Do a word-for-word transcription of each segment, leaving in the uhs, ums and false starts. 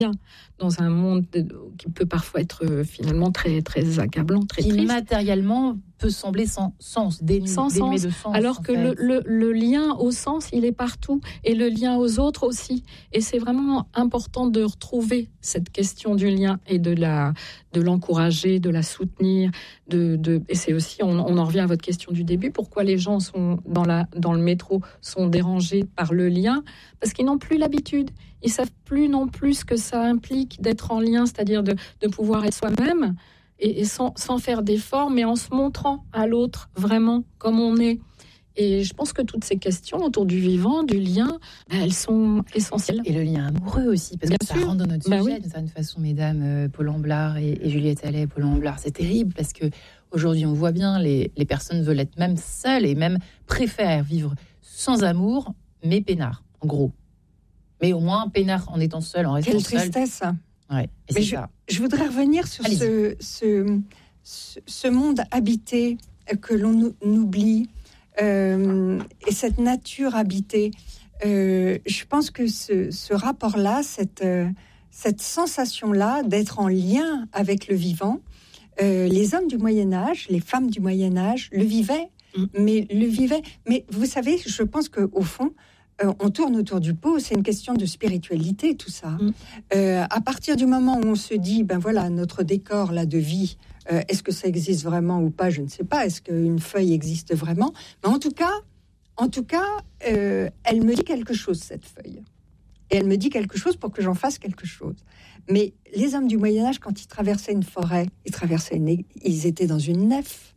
dans un monde qui peut parfois être euh, finalement très, très accablant, très qui triste. matériellement peut sembler sans sens, dénué, sans dénué sens, de sens. alors que le, le, le lien au sens, il est partout, et le lien aux autres aussi. Et c'est vraiment important de retrouver cette question du lien et de, la, de l'encourager, de la soutenir. De, de, et c'est aussi, on, on en revient à votre question du début, pourquoi les gens sont dans, la, dans le métro sont dérangés par le lien, parce qu'ils n'ont plus l'habitude. Ils ne savent plus non plus ce que ça implique d'être en lien, c'est-à-dire de, de pouvoir être soi-même, et, et sans, sans faire d'efforts, mais en se montrant à l'autre vraiment comme on est. Et je pense que toutes ces questions autour du vivant, du lien, ben, elles sont essentielles. Et le lien amoureux aussi, parce Bien que ça sûr. rentre dans notre Bah sujet, oui. d'une certaine façon, mesdames, euh, Paul Amblard et, et Juliette Allais. Paul Amblard, c'est terrible, parce que aujourd'hui, on voit bien, les, les personnes veulent être même seules et même préfèrent vivre sans amour, mais peinard, en gros. Mais au moins, peinard en étant seul, en restant Quelle seul. tristesse. Ouais, et Mais c'est je, ça. je voudrais revenir sur ce, ce, ce, ce monde habité que l'on oublie, euh, et cette nature habitée. Euh, je pense que ce, ce rapport-là, cette, euh, cette sensation-là d'être en lien avec le vivant, euh, les hommes du Moyen-Âge, les femmes du Moyen-Âge le vivaient, mmh. mais le vivaient. Mais vous savez, je pense qu'au fond, Euh, on tourne autour du pot, c'est une question de spiritualité, tout ça. Mm. Euh, à partir du moment où on se dit, ben voilà, notre décor là de vie, euh, est-ce que ça existe vraiment ou pas? Je ne sais pas. Est-ce qu'une feuille existe vraiment? Mais en tout cas, en tout cas, euh, elle me dit quelque chose, cette feuille. Et elle me dit quelque chose pour que j'en fasse quelque chose. Mais les hommes du Moyen-Âge, quand ils traversaient une forêt, ils traversaient une, ils étaient dans une nef.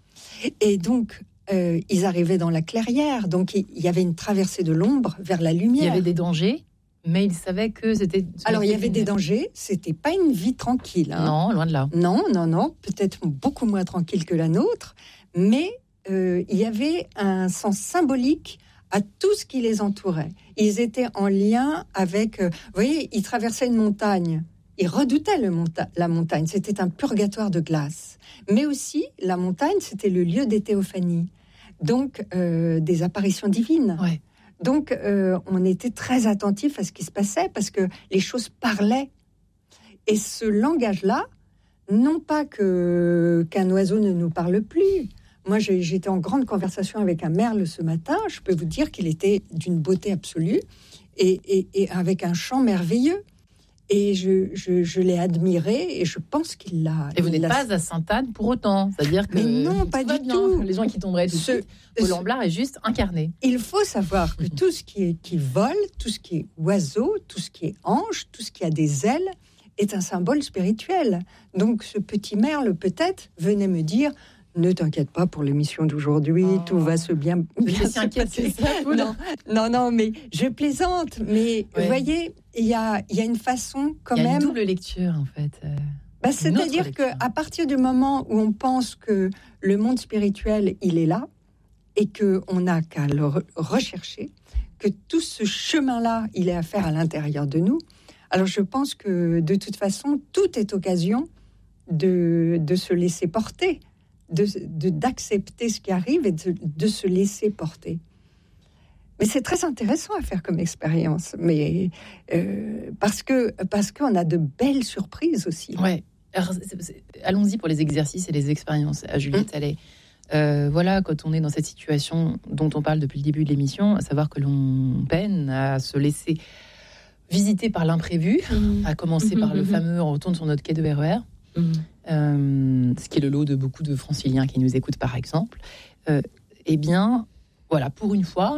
Et donc, Euh, ils arrivaient dans la clairière, donc il y avait une traversée de l'ombre vers la lumière. Il y avait des dangers, mais ils savaient que c'était... Alors, il y avait des dangers, c'était pas une vie tranquille. Hein. Non, loin de là. Non, non, non, peut-être beaucoup moins tranquille que la nôtre, mais euh, il y avait un sens symbolique à tout ce qui les entourait. Ils étaient en lien avec... Euh, vous voyez, ils traversaient une montagne. Ils redoutaient le monta- la montagne. C'était un purgatoire de glace. Mais aussi, la montagne, c'était le lieu des théophanies. Donc, euh, des apparitions divines. Ouais. Donc, euh, on était très attentifs à ce qui se passait parce que les choses parlaient. Et ce langage-là, non pas que, qu'un oiseau ne nous parle plus. Moi, j'ai, j'étais en grande conversation avec un merle ce matin. Je peux vous dire qu'il était d'une beauté absolue et, et, et avec un chant merveilleux. Et je, je, je l'ai admiré et je pense qu'il l'a... Et vous n'êtes l'a... pas à Sainte-Anne pour autant. C'est-à-dire que... Mais non, pas du bien. tout. Les gens qui tomberaient tout de suite, Paul Amblard est juste incarné. Il faut savoir que tout ce qui, est, qui vole, tout ce qui est oiseau, tout ce qui est ange, tout ce qui a des ailes, est un symbole spirituel. Donc ce petit merle, peut-être, venait me dire... Ne t'inquiète pas pour l'émission d'aujourd'hui, oh. tout va se bien, bien se passer. Non, non, non, mais je plaisante. Mais ouais. Vous voyez, il y a, y a une façon quand même... Il y a une double lecture, en fait. Euh, bah, c'est-à-dire qu'à partir du moment où on pense que le monde spirituel, il est là, et qu'on n'a qu'à le re- rechercher, que tout ce chemin-là, il est à faire à l'intérieur de nous, alors je pense que de toute façon, tout est occasion de, de se laisser porter. De, de, d'accepter ce qui arrive et de, de se laisser porter. Mais c'est très intéressant à faire comme expérience, mais euh, parce que parce qu'on a de belles surprises aussi. Ouais. Alors, c'est, c'est, allons-y pour les exercices et les expériences. À Juliette mmh. Allais. Euh, voilà, quand on est dans cette situation dont on parle depuis le début de l'émission, à savoir que l'on peine à se laisser visiter par l'imprévu, mmh. à commencer mmh. par mmh. le fameux on retourne sur notre quai de R E R. Mmh. Euh, ce qui est le lot de beaucoup de franciliens qui nous écoutent par exemple, euh, eh bien voilà, pour une fois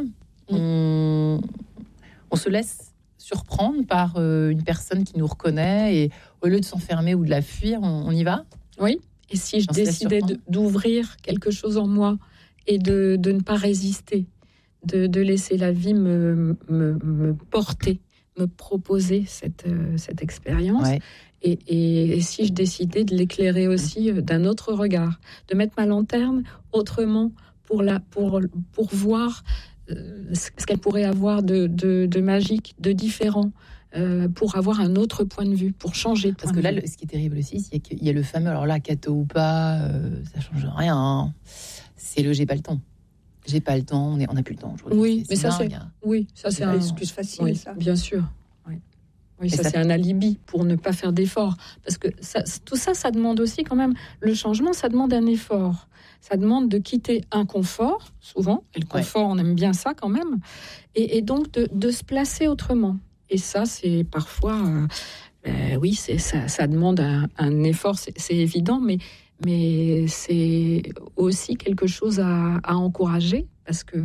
on, on se laisse surprendre par euh, une personne qui nous reconnaît et au lieu de s'enfermer ou de la fuir, on, on y va. Oui, et si je décidais de, d'ouvrir quelque chose en moi et de, de ne pas résister, de, de laisser la vie me, me, me porter, me proposer cette, euh, cette expérience. Ouais. Et, et, et si je décidais de l'éclairer aussi d'un autre regard, de mettre ma lanterne autrement pour, la, pour, pour voir euh, ce qu'elle pourrait avoir de, de, de magique, de différent, euh, pour avoir un autre point de vue, pour changer de point Parce que de là, vue. Le, ce qui est terrible aussi, c'est qu'il y a le fameux, alors là, catho ou pas, euh, ça change rien, hein. C'est le j'ai pas le temps. J'ai pas le temps, on n'a on plus le temps aujourd'hui. Oui, c'est, mais c'est ça, dingue, c'est, hein. oui, ça, c'est, c'est une un excuse facile, oui, ça. Bien sûr. Oui, ça, ça c'est un alibi pour ne pas faire d'efforts. Parce que ça, tout ça, ça demande aussi quand même... Le changement, ça demande un effort. Ça demande de quitter un confort, souvent. Et le confort, ouais. on aime bien ça quand même. Et, et donc, de, de se placer autrement. Et ça, c'est parfois... Euh, euh, oui, c'est, ça, ça demande un, un effort, c'est, c'est évident, mais, mais c'est aussi quelque chose à, à encourager. Parce que...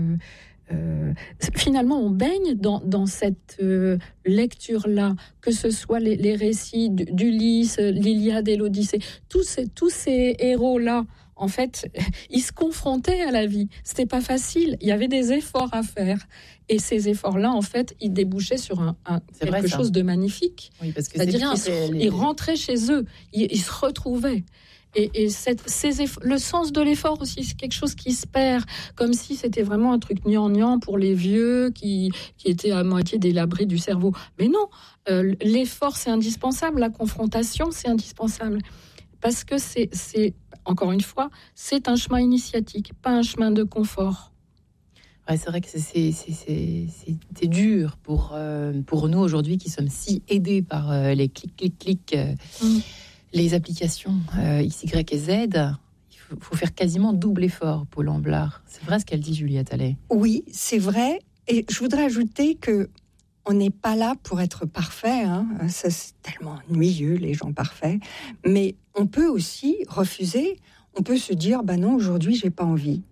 Euh, finalement, on baigne dans, dans cette euh, lecture-là, que ce soit les, les récits d'Ulysse, l'Iliade et l'Odyssée, tous ces, tous ces héros-là, en fait, ils se confrontaient à la vie. C'était pas facile, il y avait des efforts à faire. Et ces efforts-là, en fait, ils débouchaient sur un, un, quelque vrai, chose de magnifique. Oui, parce que c'est-à-dire c'est bien, qu'ils c'est se, les... ils rentraient chez eux, ils, ils se retrouvaient. Et, et cette, ces efforts, le sens de l'effort aussi, c'est quelque chose qui se perd, comme si c'était vraiment un truc gnangnan pour les vieux qui, qui étaient à moitié délabrés du cerveau. Mais non, euh, l'effort, c'est indispensable, la confrontation, c'est indispensable. Parce que c'est, c'est, encore une fois, c'est un chemin initiatique, pas un chemin de confort. Ouais, c'est vrai que c'est, c'est, c'est, c'est, c'est dur pour, euh, pour nous aujourd'hui qui sommes si aidés par euh, les clics, clics, clics. Euh, mmh. Les applications euh, X, Y et Z, il faut, faut faire quasiment double effort, Paul Amblard. C'est vrai ce qu'elle dit, Juliette Allais. Oui, c'est vrai. Et je voudrais ajouter que on n'est pas là pour être parfait. Hein. Ça, c'est tellement ennuyeux, les gens parfaits. Mais on peut aussi refuser. On peut se dire, bah non, aujourd'hui, j'ai pas envie.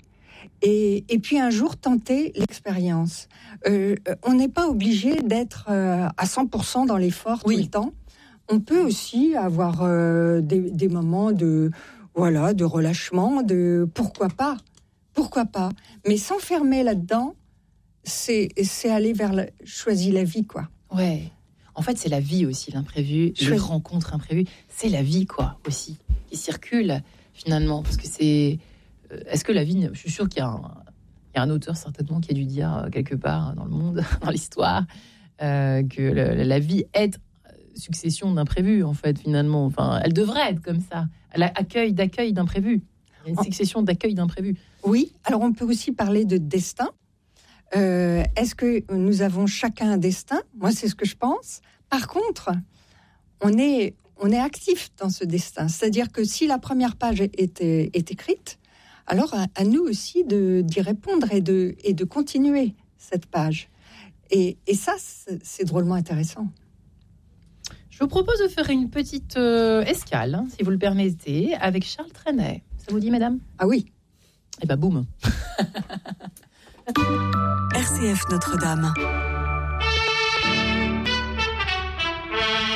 Et, et puis un jour, tenter l'expérience. Euh, on n'est pas obligé d'être euh, à cent pour cent dans l'effort oui. tout le temps. On peut aussi avoir euh, des, des moments de, voilà, de relâchement, de pourquoi pas, pourquoi pas. Mais s'enfermer là-dedans, c'est, c'est aller vers la, choisir la vie, quoi. Ouais. En fait, c'est la vie aussi, l'imprévu, les rencontres imprévues. C'est la vie, quoi, aussi, qui circule finalement. Parce que c'est... Est-ce que la vie... Je suis sûre qu'il y a un, il y a un auteur, certainement, qui a dû dire quelque part dans le monde, dans l'histoire, euh, que le, la vie est... succession d'imprévus, en fait, finalement. Enfin, elle devrait être comme ça. Elle accueille d'accueil d'imprévus. Il y a une succession d'accueil d'imprévus. Oui, alors on peut aussi parler de destin. Euh, est-ce que nous avons chacun un destin ? Moi, c'est ce que je pense. Par contre, on est, on est actif dans ce destin. C'est-à-dire que si la première page est, est, est écrite, alors à, à nous aussi de, d'y répondre et de, et de continuer cette page. Et, et ça, c'est, c'est drôlement intéressant. Je vous propose de faire une petite euh, escale, hein, si vous le permettez, avec Charles Trenet. Ça vous dit, mesdames ? Ah oui. Eh ben, boum. R C F Notre-Dame.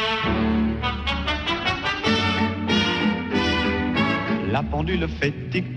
La pendule fait tic